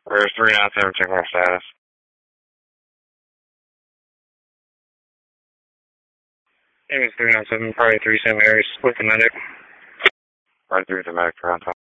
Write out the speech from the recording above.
Where's 397, check my status. It was 397, probably 37 areas with the medic. Right through the medic, around top.